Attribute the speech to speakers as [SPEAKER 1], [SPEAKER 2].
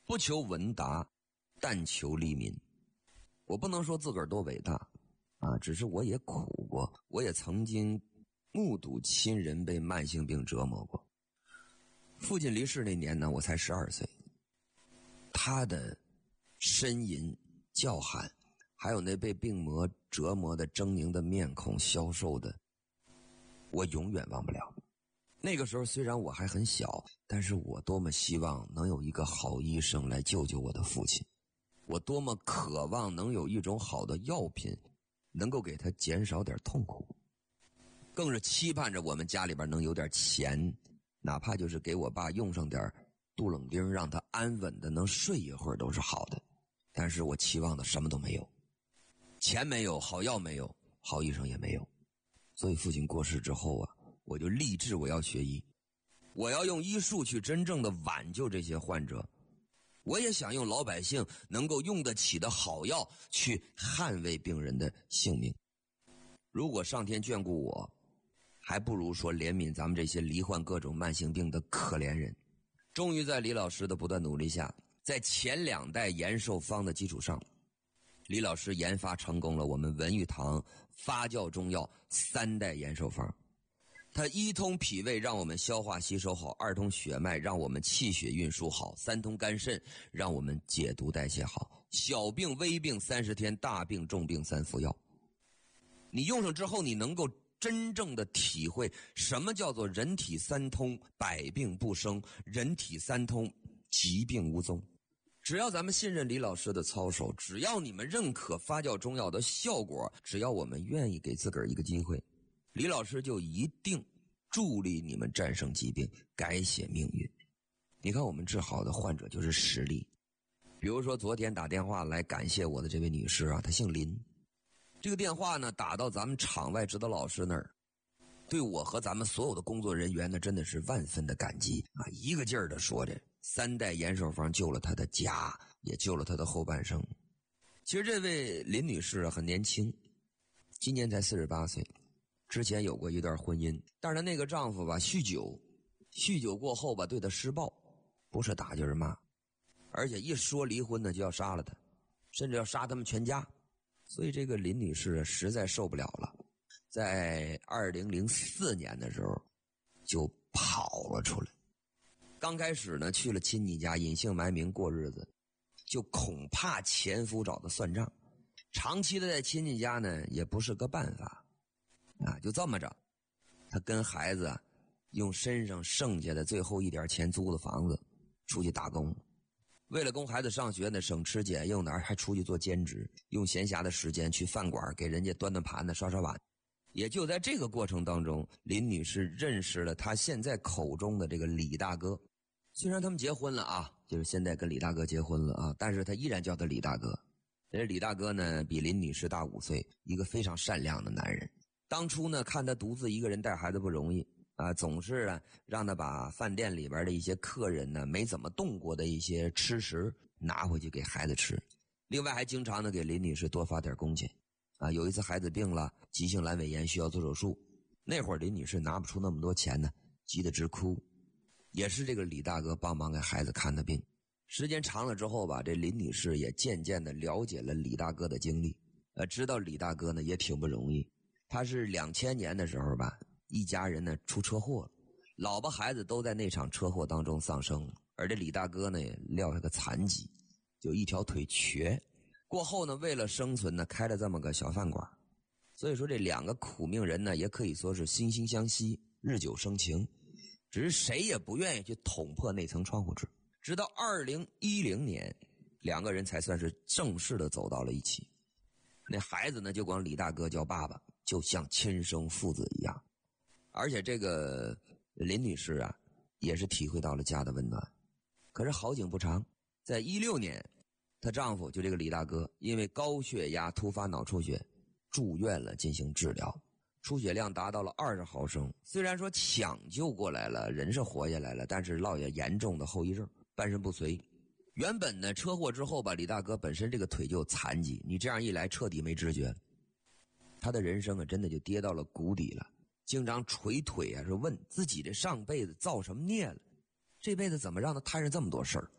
[SPEAKER 1] 不求闻达，但求利民。我不能说自个儿多伟大啊，只是我也苦过，我也曾经目睹亲人被慢性病折磨过。父亲离世那年呢，我才12岁。他的呻吟、叫喊，还有那被病魔折磨的狰狞的面孔、消瘦的，我永远忘不了。那个时候虽然我还很小，但是我多么希望能有一个好医生来救救我的父亲，我多么渴望能有一种好的药品能够给他减少点痛苦，更是期盼着我们家里边能有点钱，哪怕就是给我爸用上点杜冷丁，让他安稳的能睡一会儿都是好的。但是我期望的什么都没有，钱没有，好药没有，好医生也没有。所以父亲过世之后啊，我就立志我要学医，我要用医术去真正的挽救这些患者，我也想用老百姓能够用得起的好药去捍卫病人的性命。如果上天眷顾我，还不如说怜悯咱们这些罹患各种慢性病的可怜人。终于在李老师的不断努力下，在前2代延寿方的基础上，李老师研发成功了我们文玉堂发酵中药3代延寿方。它1通脾胃，让我们消化吸收好；2通血脉，让我们气血运输好；3通肝肾，让我们解毒代谢好。小病微病30天，大病重病3服药。你用上之后，你能够真正的体会什么叫做人体3通，百病不生；人体3通，疾病无踪。只要咱们信任李老师的操守，只要你们认可发酵中药的效果，只要我们愿意给自个儿一个机会，李老师就一定助力你们战胜疾病，改写命运。你看我们治好的患者就是实例。比如说昨天打电话来感谢我的这位女士啊，她姓林。这个电话呢打到咱们场外指导老师那儿，对我和咱们所有的工作人员呢真的是万分的感激啊！一个劲儿的说着3代延寿方救了他的家，也救了他的后半生。其实这位林女士啊很年轻，今年才48岁，之前有过一段婚姻，但是她那个丈夫吧酗酒过后吧对她施暴，不是打就是骂，而且一说离婚呢就要杀了她，甚至要杀他们全家。所以这个林女士实在受不了了，在2004年的时候就跑了出来。刚开始呢去了亲戚家隐姓埋名过日子，就恐怕前夫找他算账，长期的在亲戚家呢也不是个办法啊。就这么着，他跟孩子用身上剩下的最后一点钱租的房子出去打工，为了供孩子上学呢省吃俭用的，还出去做兼职，用闲暇的时间去饭馆给人家端端盘子刷刷碗。也就在这个过程当中，林女士认识了她现在口中的这个李大哥。虽然他们结婚了啊，就是现在跟李大哥结婚了啊，但是他依然叫他李大哥。这李大哥呢比林女士大5岁，一个非常善良的男人。当初呢看他独自一个人带孩子不容易啊，总是让他把饭店里边的一些客人呢没怎么动过的一些吃食拿回去给孩子吃，另外还经常呢给林女士多发点工钱啊。有一次孩子病了，急性阑尾炎需要做手术，那会儿林女士拿不出那么多钱呢，急得直哭，也是这个李大哥帮忙给孩子看的病。时间长了之后吧，这林女士也渐渐的了解了李大哥的经历，知道李大哥呢也挺不容易。他是2000年的时候吧，一家人呢出车祸了，老婆孩子都在那场车祸当中丧生了，而这李大哥呢也撂下个残疾，就一条腿瘸。过后呢为了生存呢开了这么个小饭馆。所以说这2个苦命人呢也可以说是惺惺相惜，日久生情，只是谁也不愿意去捅破那层窗户纸。直到2010年2个人才算是正式的走到了一起。那孩子呢就管李大哥叫爸爸，就像亲生父子一样。而且这个林女士啊也是体会到了家的温暖。可是好景不长，在16年她丈夫就这个李大哥因为高血压突发脑出血住院了，进行治疗，出血量达到了20毫升。虽然说抢救过来了，人是活下来了，但是落下严重的后遗症，半身不遂。原本呢车祸之后吧，李大哥本身这个腿就有残疾，你这样一来彻底没知觉了，他的人生真的就跌到了谷底了。经常捶腿说问自己这上辈子造什么孽了，这辈子怎么让他摊上这么多事儿。